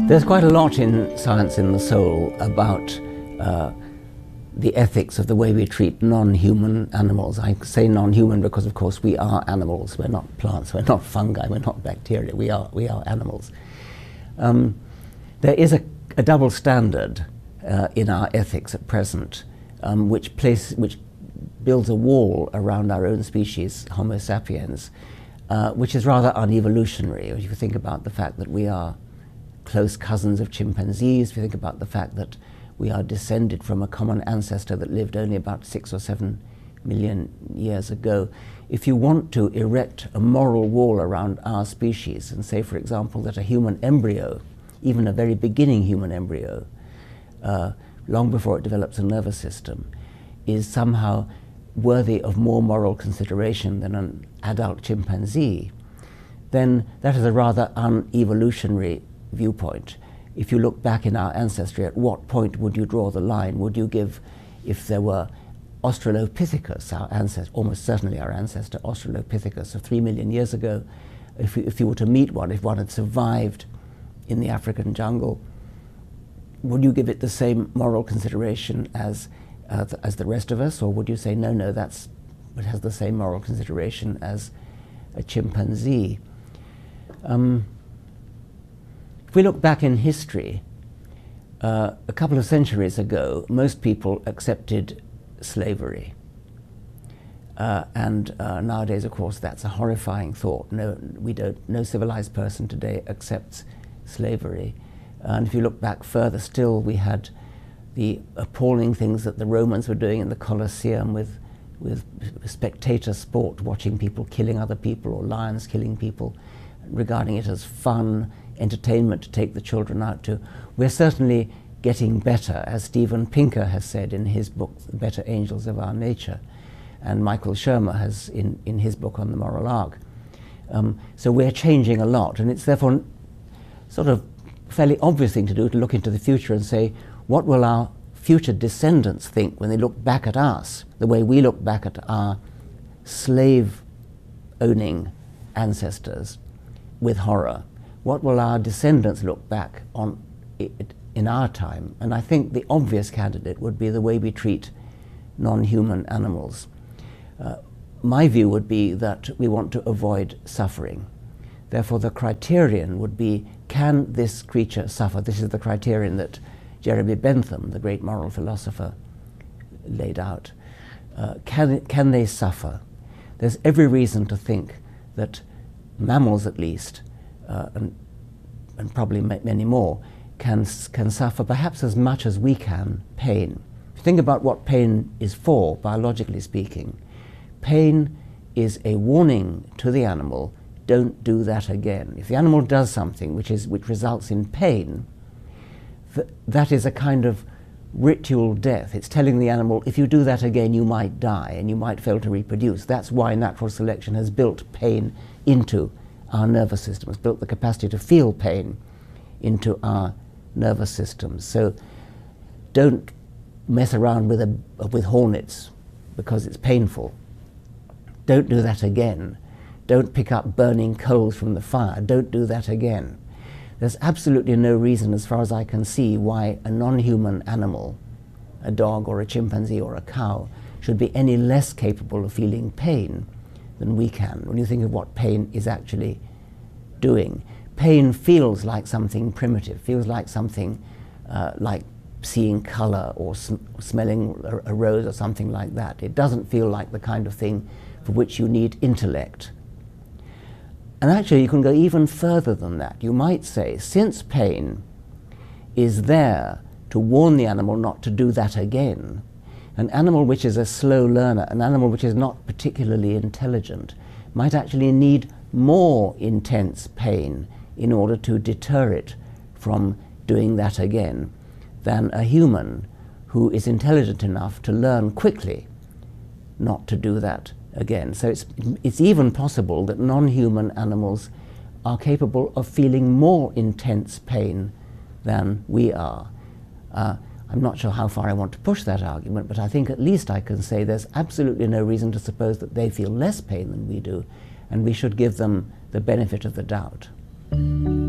There's quite a lot in Science in the Soul about the ethics of the way we treat non-human animals. I say non-human because, of course, we are animals. We're not plants, we're not fungi, we're not bacteria, we are animals. There is a double standard in our ethics at present, which builds a wall around our own species, Homo sapiens, which is rather unevolutionary. If you think about the fact that we are close cousins of chimpanzees, if you think about the fact that we are descended from a common ancestor that lived only about 6 or 7 million years ago, if you want to erect a moral wall around our species and say, for example, that a human embryo, even a very beginning human embryo, long before it develops a nervous system, is somehow worthy of more moral consideration than an adult chimpanzee, then that is a rather unevolutionary viewpoint. If you look back in our ancestry, at what point would you draw the line? Would you give, if there were Australopithecus, our ancestor, almost certainly our ancestor Australopithecus of 3 million years ago, if you were to meet one, if one had survived in the African jungle, would you give it the same moral consideration as the rest of us, or would you say no, it has the same moral consideration as a chimpanzee? If we look back in history, a couple of centuries ago, most people accepted slavery. And nowadays, of course, that's a horrifying thought. No civilized person today accepts slavery. And if you look back further still, we had the appalling things that the Romans were doing in the Colosseum with spectator sport, watching people killing other people or lions killing people, regarding it as fun, entertainment to take the children out to. We're certainly getting better, as Steven Pinker has said in his book, The Better Angels of Our Nature, and Michael Shermer has in his book on the moral arc. So we're changing a lot, and it's therefore sort of a fairly obvious thing to do to look into the future and say, what will our future descendants think when they look back at us, the way we look back at our slave-owning ancestors with horror? What will our descendants look back on it in our time? And I think the obvious candidate would be the way we treat non-human animals. My view would be that we want to avoid suffering. Therefore, the criterion would be, can this creature suffer? This is the criterion that Jeremy Bentham, the great moral philosopher, laid out. Can they suffer? There's every reason to think that mammals, at least, and probably many more, can suffer perhaps as much as we can pain. Think about what pain is for, biologically speaking. Pain is a warning to the animal, don't do that again. If the animal does something which results in pain, that is a kind of ritual death. It's telling the animal, if you do that again, you might die and you might fail to reproduce. That's why natural selection has built pain into our nervous system. It's built the capacity to feel pain into our nervous systems. So don't mess around with hornets because it's painful. Don't do that again. Don't pick up burning coals from the fire. Don't do that again. There's absolutely no reason, as far as I can see, why a non-human animal, a dog or a chimpanzee or a cow, should be any less capable of feeling pain than we can. When you think of what pain is actually doing, pain feels like something primitive, feels like something like seeing color or smelling a rose or something like that. It doesn't feel like the kind of thing for which you need intellect. And actually, you can go even further than that. You might say, since pain is there to warn the animal not to do that again, an animal which is a slow learner, an animal which is not particularly intelligent, might actually need more intense pain in order to deter it from doing that again than a human who is intelligent enough to learn quickly not to do that again. So it's even possible that non-human animals are capable of feeling more intense pain than we are. I'm not sure how far I want to push that argument, but I think at least I can say there's absolutely no reason to suppose that they feel less pain than we do, and we should give them the benefit of the doubt.